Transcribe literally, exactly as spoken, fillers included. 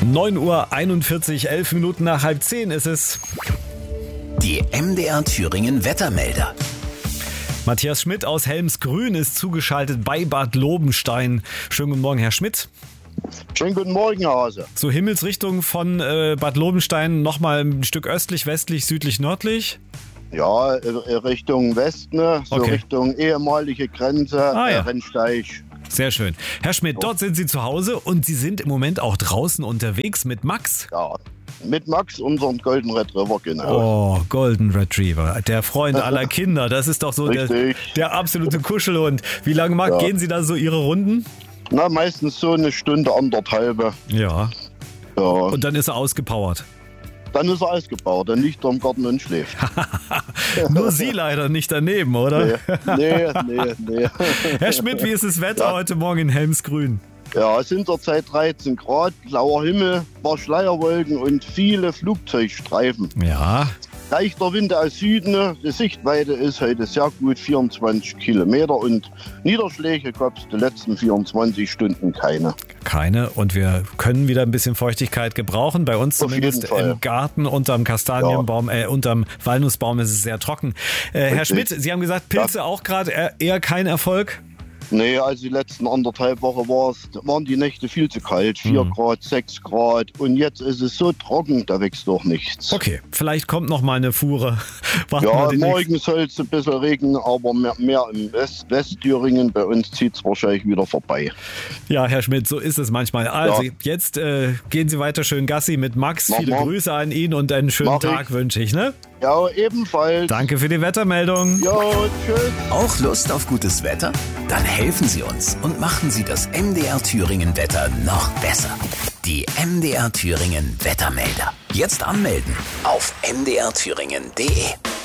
neun Uhr einundvierzig, elf Minuten nach halb zehn ist es. Die M D R Thüringen Wettermelder. Matthias Schmidt aus Helmsgrün ist zugeschaltet bei Bad Lobenstein. Schönen guten Morgen, Herr Schmidt. Schönen guten Morgen, Herr Hase. Zur Himmelsrichtung von äh, Bad Lobenstein nochmal ein Stück östlich, westlich, südlich, nördlich? Ja, Richtung Westen, so Okay. Richtung ehemalige Grenze, Ah, ja. äh, Rennsteig. Sehr schön. Herr Schmidt, dort sind Sie zu Hause und Sie sind im Moment auch draußen unterwegs mit Max. Ja, mit Max, unserem Golden Retriever, genau. Oh, Golden Retriever, der Freund aller Kinder. Das ist doch so der, Richtig. der absolute Kuschelhund. Wie lange mag, Ja. gehen Sie da so Ihre Runden? Na, meistens so eine Stunde, anderthalbe. Ja. Ja. Und dann ist er ausgepowert. Dann ist er ausgebaut, dann liegt er im Garten und schläft. Nur Sie leider nicht daneben, oder? Nee, nee, nee. Herr Schmidt, wie ist das Wetter Ja. heute Morgen in Helmsgrün? Ja, es sind zurzeit dreizehn Grad, blauer Himmel, paar Schleierwolken und viele Flugzeugstreifen. Ja, Leichter Wind aus Süden, die Sichtweite ist heute sehr gut, vierundzwanzig Kilometer und Niederschläge gab es die letzten vierundzwanzig Stunden keine. keine. Und wir können wieder ein bisschen Feuchtigkeit gebrauchen. Bei uns Auf zumindest jeden Fall. im Garten unterm Kastanienbaum, äh, unterm Walnussbaum ist es sehr trocken. Äh, Herr Richtig. Schmidt, Sie haben gesagt, Pilze auch gerade eher, eher kein Erfolg? Nee, also die letzten anderthalb Wochen war's, waren die Nächte viel zu kalt, vier Mhm. Grad, sechs Grad und jetzt ist es so trocken, da wächst doch nichts. Okay, vielleicht kommt noch mal eine Fuhre. Warten Ja, wir die morgen soll es ein bisschen regnen, aber mehr, mehr im West Westthüringen. Bei uns zieht es wahrscheinlich wieder vorbei. nächste- Ja, Herr Schmidt, so ist es manchmal. Also Ja. jetzt äh, gehen Sie weiter schön Gassi mit Max. Mach Viele mal. Grüße an ihn und einen schönen Mach ich. Tag wünsche ich. Ne? Ja, ebenfalls. Danke für die Wettermeldung. Ja, tschüss. Auch Lust auf gutes Wetter? Dann helfen Sie uns und machen Sie das M D R Thüringen Wetter noch besser. Die M D R Thüringen Wettermelder. Jetzt anmelden auf m d r thüringen punkt d e.